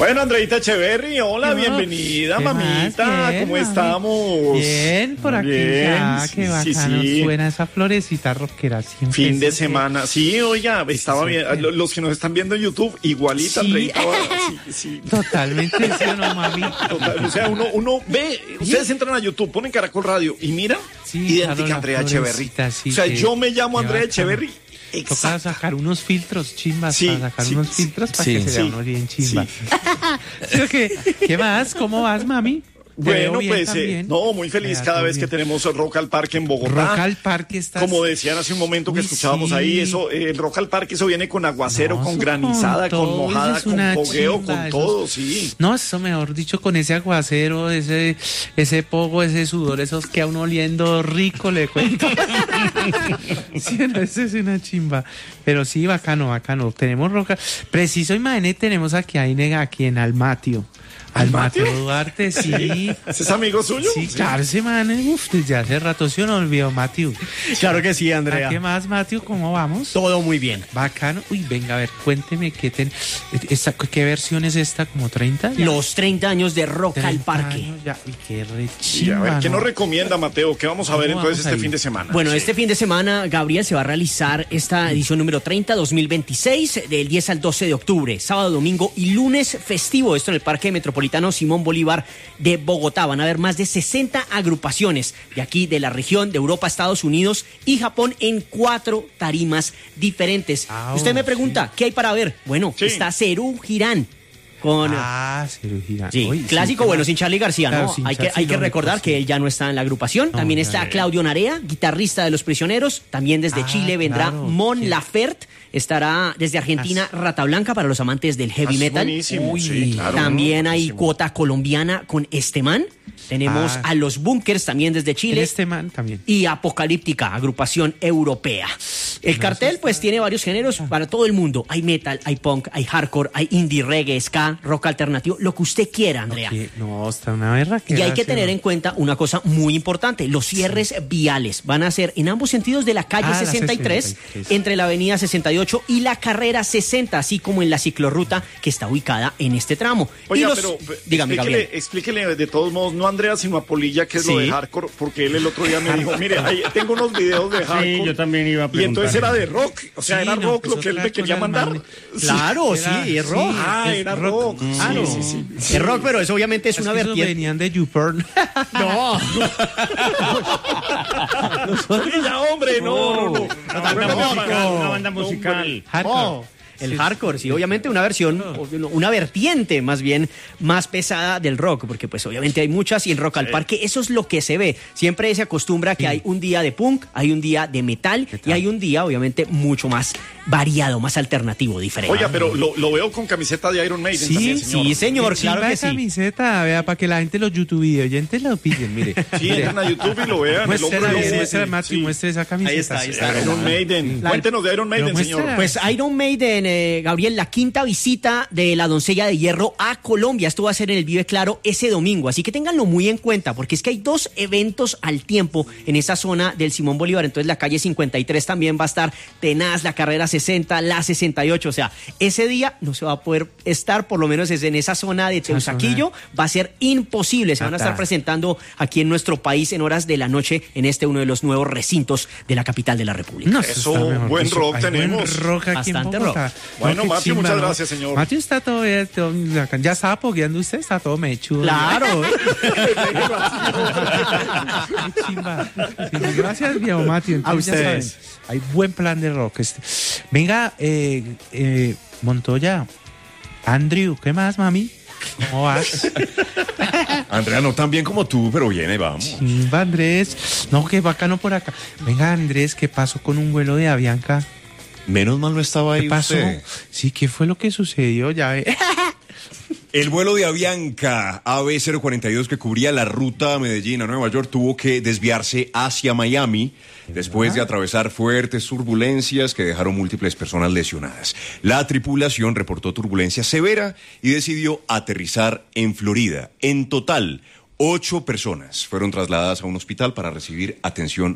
Bueno, Andreita Echeverry, hola, bienvenida, mamita, bien, ¿cómo estamos? Bien, por aquí Bien, ya, qué bacano, sí. suena esa florecita rockera siempre. Fin de semana, sí, oiga, estaba Sí, bien, sí. los que nos están viendo en YouTube, igualita, Sí. Andreita, sí. Totalmente, ¿sí o no, mami? Total, o sea, uno ve, ustedes entran a YouTube, ponen Caracol Radio y mira, Sí, idéntica claro, a la Andrea Echeverry. florecita, sí, o sea, que- yo me llamo qué Andrea bacano. Echeverry. Toca Exacto. sacar unos filtros chimbas, Sí, para sacar sí, unos sí, filtros para sí, que se vea sí, uno bien chimba. sí. ¿Sí o qué? ¿Qué más? ¿Cómo vas, mami? Te veo Bueno, bien pues, también. no, muy feliz Vea, cada todo vez que bien. tenemos Rock al Parque en Bogotá. Rock al Parque está... Como decían hace un momento que Uy, escuchábamos sí. ahí, eso, el Rock al Parque, eso viene con aguacero, No, con eso granizada, con con todo, mojada, eso es con una fogueo, chimba, con eso todo, es- sí. No, eso mejor dicho, con ese aguacero, ese pogo, ese sudor, esos que a uno oliendo rico, le cuento. Sí, no, eso es una chimba. Pero sí, bacano. Tenemos roca. Preciso, imagínate, tenemos aquí en Almatio. Almatio ¿Almatio? Duarte, sí. ¿Es amigo suyo? Sí, claro, ese man, desde hace rato, ¿sí o no olvidó, Matthew? Claro que sí, ¿A Andrea. qué más, Matthew? ¿Cómo vamos? Todo muy bien. Bacano. Uy, venga, a ver, cuénteme qué versión es esta, como 30. ¿Ya? Los 30 años de Rock al 30 Parque. años ya. Uy, qué Sí, rechimba, a ver, ¿qué ¿no? nos recomienda, Mateo? ¿Qué vamos a ver ¿Cómo entonces vamos este ahí? fin de semana? Bueno, Sí. este fin de semana, Gabriel, se va a realizar esta edición número 30, 2026, del 10 al 12 de octubre, sábado, domingo y lunes festivo. Esto en el Parque Metropolitano Simón Bolívar de Bogotá. Van a haber más de 60 agrupaciones de aquí, de la región, de Europa, Estados Unidos y Japón, en 4 tarimas diferentes. Ah, Usted me sí. pregunta, ¿qué hay para ver? Bueno, Sí. está Serú Girán con... cirugía. Sí, Uy, clásico, qué bueno, más. sin Charly García, Claro, ¿no? sin Hay Charly, que no, recordar pues, que él ya no está en la agrupación. No, También ya, está ya. Claudio Narea, guitarrista de Los Prisioneros. También desde Ah, Chile vendrá claro, Mon sí. Laferte. Estará desde Argentina Rata Blanca para los amantes del heavy Ah, es metal. buenísimo, sí, claro. También hay buenísimo. cuota colombiana con Esteman. Tenemos Ah. a Los Bunkers también desde Chile. Este man también. Y Apocalíptica, agrupación europea. El cartel, pues, tiene varios géneros para todo el mundo. Hay metal, hay punk, hay hardcore, hay indie, reggae, ska, rock alternativo, lo que usted quiera, Andrea. Que- No, está una berra que... Y hay que tener en cuenta una cosa muy importante, los cierres viales van a ser en ambos sentidos de la calle Ah, la 63, 63. entre la avenida 68 y la carrera 60, así como en la ciclorruta que está ubicada en este tramo. Oiga, y los... pero Dígame, Gabriel. explíquele de todos modos, no a Andrea, sino a Polilla, que es lo Sí. de hardcore, porque él el otro día me dijo, mire, ahí tengo unos videos de hardcore. Sí, yo también iba a Y entonces preguntar. era de rock, o sea, Sí, era no, rock pues lo que él otra me quería cosa, mandar. man. Claro, Era- sí, es rock. Ah, es era rock. Claro. Sí. Es rock, pero eso obviamente es Es una que esos vertiente. venían de YouPorn. No. Oye, ya, hombre, no. Una banda musical. Hardcore. El hardcore, sí, obviamente una versión, una vertiente más bien más pesada del rock, porque pues obviamente hay muchas y en Rock al Parque eso es lo que se ve. Siempre se acostumbra que hay un día de punk, hay un día de metal y hay un día obviamente mucho más variado, más alternativo, diferente. Oiga, pero lo veo con camiseta de Iron Maiden Sí, también, señor. sí, señor, Qué claro chimba que de sí. camiseta, vea, para que la gente, los YouTube oyentes lo pillen, mire. Sí, entren a YouTube y lo vean. Muéstrela bien, sí, muéstrela, sí, Mati, sí. muestre esa camiseta. Ahí está. Iron Maiden. La- Cuéntenos de Iron Maiden, Pero señor. muéstrala. Pues Iron Maiden, Gabriel, la quinta visita de la Doncella de Hierro a Colombia. Esto va a ser en el Vive Claro ese domingo. Así que ténganlo muy en cuenta, porque es que hay 2 eventos al tiempo en esa zona del Simón Bolívar. Entonces la calle 53 también va a estar tenaz, la carrera 60, la 68. O sea, ese día no se va a poder estar, por lo menos es en esa zona de Teusaquillo. Va a ser imposible. Se van a estar presentando aquí en nuestro país en horas de la noche en uno de los nuevos recintos de la capital de la República. No, Eso, está mejor. buen Eso, rock hay tenemos. Buen rock aquí Bastante en Bogotá. rock. Bueno, qué Matthew, chimba, muchas ¿no? gracias, señor. Matthew está todo bien, ya estaba pogueando usted, está todo mechudo. Claro. Qué chimba. Sí, gracias, viejo Matthew. Entonces, ya ustedes. saben, hay buen plan de rock. Venga, Montoya, Andrew, ¿qué más, mami? ¿Cómo vas? Andrea, no tan bien como tú, pero viene, vamos. Chimba, Andrés. No, qué bacano por acá. Venga, Andrés, ¿qué pasó con un vuelo de Avianca? Menos mal no estaba ahí ¿Qué pasó? usted. Sí, ¿qué fue lo que sucedió? Ya ve. El vuelo de Avianca AB042 que cubría la ruta Medellín a Nueva York tuvo que desviarse hacia Miami después de atravesar fuertes turbulencias que dejaron múltiples personas lesionadas. La tripulación reportó turbulencia severa y decidió aterrizar en Florida. En total, 8 personas fueron trasladadas a un hospital para recibir atención